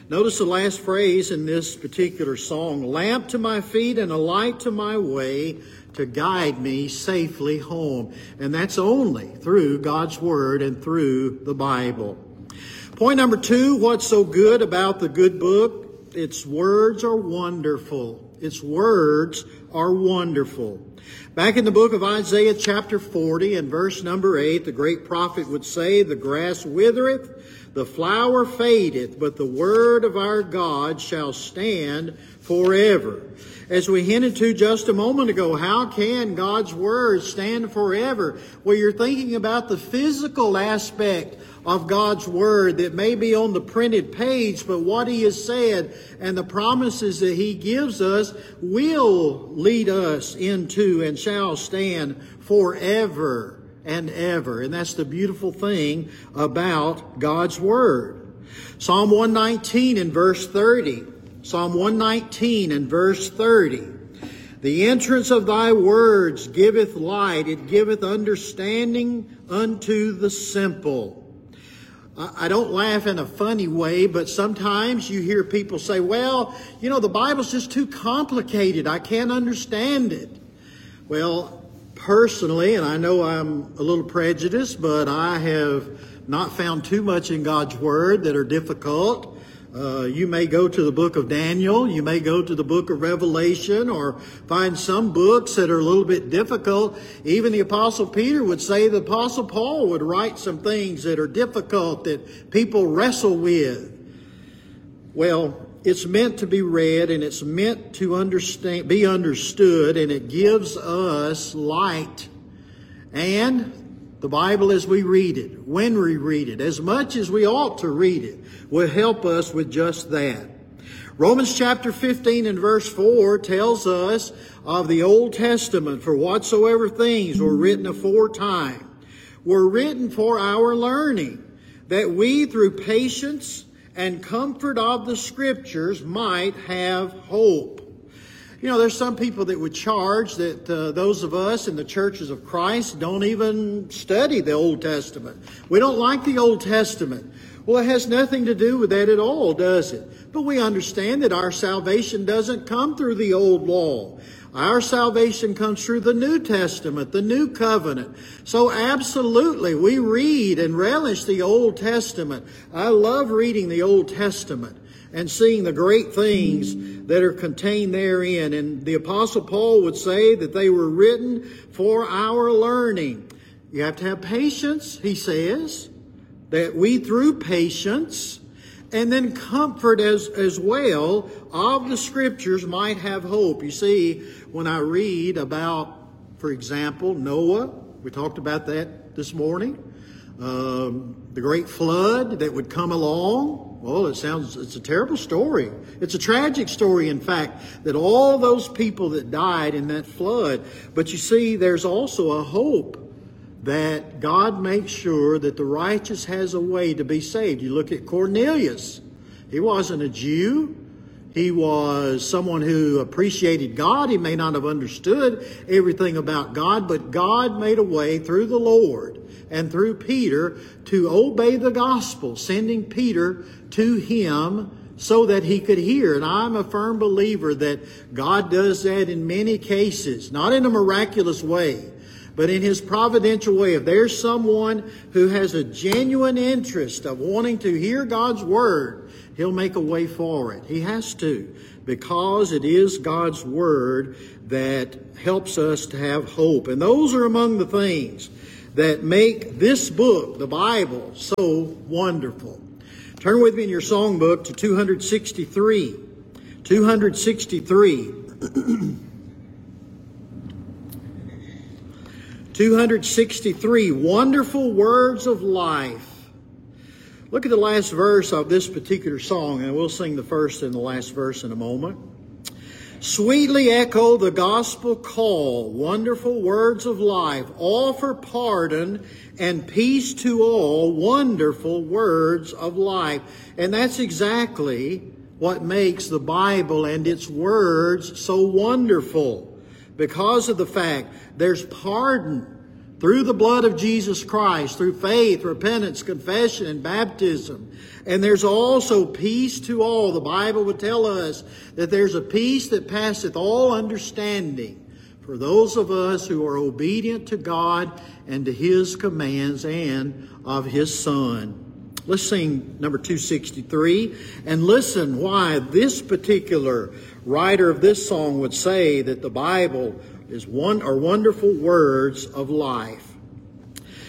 Notice the last phrase in this particular song, lamp to my feet and a light to my way to guide me safely home. And that's only through God's Word and through the Bible. Point number 2, what's so good about the good book? Its words are wonderful. Its words are wonderful. Back in the book of Isaiah chapter 40 and verse number 8, the great prophet would say, the grass withereth, the flower fadeth, but the word of our God shall stand forever. As we hinted to just a moment ago, how can God's Word stand forever? Well, you're thinking about the physical aspect of God's Word that may be on the printed page, but what He has said and the promises that He gives us will lead us into and shall stand forever and ever. And that's the beautiful thing about God's Word. Psalm 119 and verse 30. Psalm 119 and verse 30. The entrance of thy words giveth light, it giveth understanding unto the simple. I don't laugh in a funny way, but sometimes you hear people say, well, the Bible's just too complicated. I can't understand it. Well, personally, and I know I'm a little prejudiced, but I have not found too much in God's Word that are difficult. You may go to the book of Daniel, you may go to the book of Revelation, or find some books that are a little bit difficult. Even the Apostle Peter would say the Apostle Paul would write some things that are difficult that people wrestle with. Well, it's meant to be read and it's meant to be understood, and it gives us light. And the Bible as we read it, when we read it, as much as we ought to read it, will help us with just that. Romans chapter 15 and verse 4 tells us of the Old Testament, for whatsoever things were written aforetime were written for our learning, that we through patience and comfort of the Scriptures might have hope. There's some people that would charge that those of us in the churches of Christ don't even study the Old Testament. We don't like the Old Testament. Well, it has nothing to do with that at all, does it? But we understand that our salvation doesn't come through the old law. Our salvation comes through the New Testament, the New Covenant. So absolutely, we read and relish the Old Testament. I love reading the Old Testament and seeing the great things that are contained therein. And the Apostle Paul would say that they were written for our learning. You have to have patience, he says, that we through patience and then comfort as well of the Scriptures might have hope. You see, when I read about, for example, Noah, we talked about that this morning, the great flood that would come along. Well, it's a terrible story. It's a tragic story, in fact, that all those people that died in that flood. But you see, there's also a hope that God makes sure that the righteous has a way to be saved. You look at Cornelius. He wasn't a Jew. He was someone who appreciated God. He may not have understood everything about God, but God made a way through the Lord and through Peter to obey the gospel, sending Peter to him so that he could hear. And I'm a firm believer that God does that in many cases, not in a miraculous way, but in His providential way. If there's someone who has a genuine interest of wanting to hear God's Word, He'll make a way for it. He has to, because it is God's Word that helps us to have hope. And those are among the things that make this book, the Bible, so wonderful. Turn with me in your songbook to 263. 263. 263, wonderful words of life. Look at the last verse of this particular song, and we'll sing the first and the last verse in a moment. Sweetly echo the gospel call, wonderful words of life, offer pardon and peace to all, wonderful words of life. And that's exactly what makes the Bible and its words so wonderful. Because of the fact there's pardon, through the blood of Jesus Christ, through faith, repentance, confession, and baptism. And there's also peace to all. The Bible would tell us that there's a peace that passeth all understanding for those of us who are obedient to God and to His commands and of His Son. Let's sing number 263 and listen why this particular writer of this song would say that the Bible are wonderful words of life.